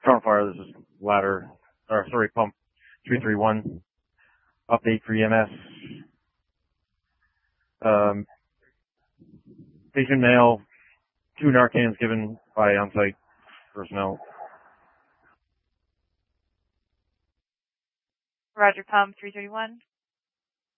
Front fire, this is pump 331. Update for EMS. Patient male, 2 Narcans given by on-site personnel. Roger, pump 331.